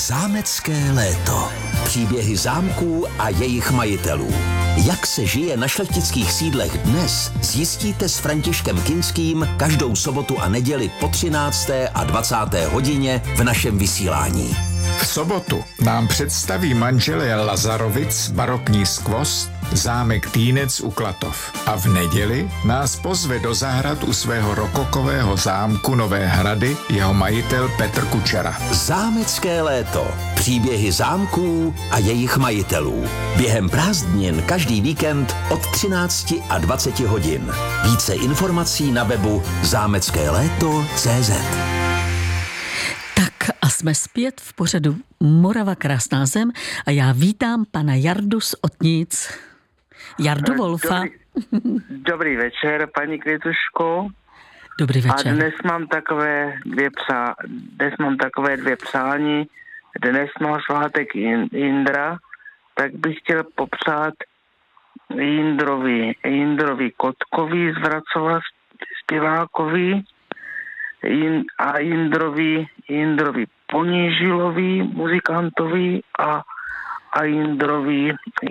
Zámecké léto. Příběhy zámků a jejich majitelů. Jak se žije na šlechtických sídlech dnes, zjistíte s Františkem Kinským každou sobotu a neděli po 13. a 20. hodině v našem vysílání. V sobotu nám představí manželé Lazarovic barokní skvost zámek Týnec u Klatov. A v neděli nás pozve do zahrad u svého rokokového zámku Nové Hrady jeho majitel Petr Kučera. Zámecké léto. Příběhy zámků a jejich majitelů. Během prázdnin každý víkend od 13 a 20 hodin. Více informací na webu zámeckéléto.cz. A jsme zpět v pořadu Morava krásná zem a já vítám pana Jardu z Otnic. Jardu Wolfa. Dobrý večer, paní Květuško. Dobrý večer. A dnes mám takové dvě přání. Dnes má svátek Jindra, tak bych chtěl popřát Jindrovi Kotkovi z Vracova zpěvákovi a Jindrovi Ponížilovi muzikantovi a Jindrovi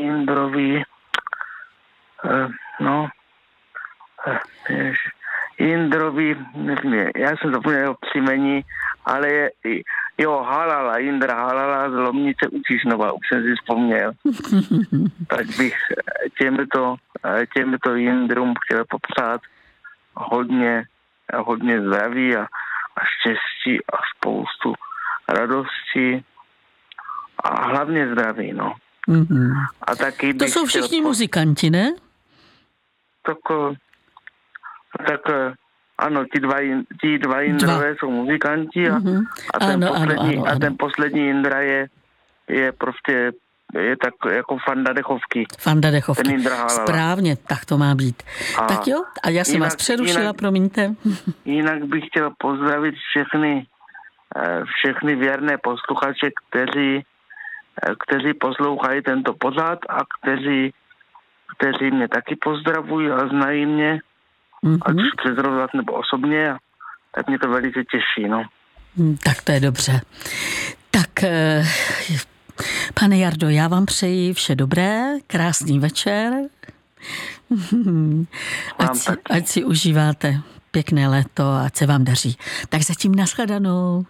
já jsem zapomněl jeho příjmení, ale Halala, Jindra Halala z Lomnice u Čišnova, už jsem si vzpomněl. Tak bych těmto Jindrům chtěl popřát hodně zdraví a štěstí a spoustu radosti a hlavně zdraví, no. Mm-hmm. A taky to jsou všichni muzikanti, ne? Tak ano, ti dva Jindrové jsou muzikanti a ten poslední Jindra je prostě je tak jako Fanda Dechovky. Správně, tak to má být. Tak jo, a já jsem vás přerušila, promiňte. Jinak bych chtěla pozdravit všechny věrné posluchače, kteří poslouchají tento pořad a kteří mě taky pozdravují a znají mě, ať už přes rozhlas nebo osobně, a tak mě to velice těší, no. Tak to je dobře. Tak pane Jardo, já vám přeji vše dobré, krásný večer. Ať si užíváte pěkné léto, ať se vám daří. Tak zatím nashledanou.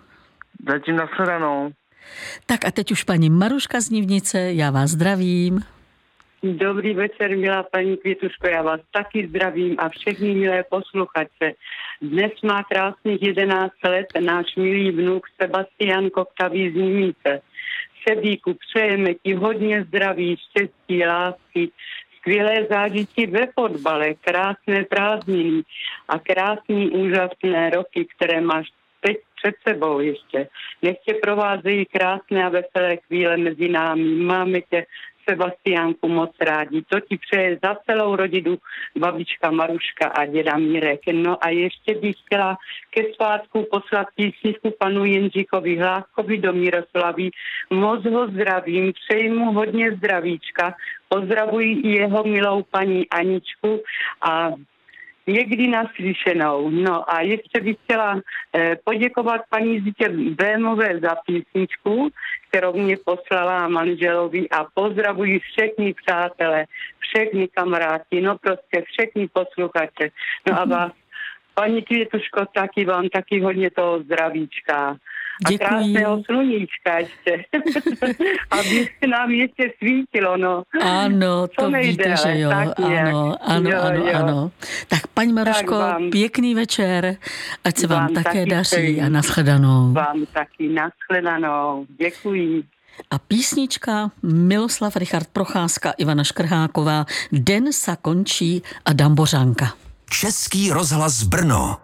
Tak a teď už paní Maruška z Nivnice, já vás zdravím. Dobrý večer, milá paní Květuško, já vás taky zdravím a všechny milé posluchače. Dnes má krásných 11 let náš milý vnuk Sebastian Koktavý z Nivnice. Sebíku, přejeme ti hodně zdraví, štěstí, lásky, skvělé zážití ve fotbale, krásné prázdniny a krásný, úžasné roky, které máš teď před sebou ještě. Nech tě provázejí krásné a veselé chvíle mezi námi. Máme tě, Sebastiánku, moc rádi. To ti přeje za celou rodinu babička Maruška a děda Mirek. No a ještě bych chtěla ke svátku poslat písničku panu Jindříkovi Hláskovi do Miroslavy. Moc ho zdravím, přeji mu hodně zdravíčka. Pozdravuji i jeho milou paní Aničku a někdy naslyšenou. No a ještě bych chtěla poděkovat paní Zitě Bémové za písničku, kterou mě poslala manželovi, a pozdravuji všechny přátelé, všechny kamarádi, no prostě všechny posluchače. No a vás, paní Květuško, vám taky hodně toho zdravíčka. Děkuji. A krásného sluníčka ještě. Aby se nám ještě svítilo, no. Ano, to víte, že jo. Ano. Tak paní Maruško, pěkný večer, ať se vám také daří a nashledanou. Vám taky nashledanou. Děkuji. A písnička Miloslav Richard Procházka, Ivana Škrháková, Den sa končí a Dambořánka. Český rozhlas Brno.